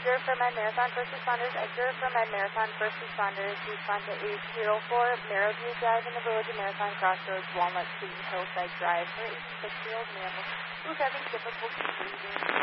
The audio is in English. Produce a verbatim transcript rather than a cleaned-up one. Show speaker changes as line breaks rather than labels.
Edgar from Med Marathon First Responders. Edgar from Med Marathon First Responders. Respond to eight zero four Merrowview Drive in the Village of Marathon Crossroads, Walnut Street, Hillside Drive for a six-year-old man who's having difficulty breathing.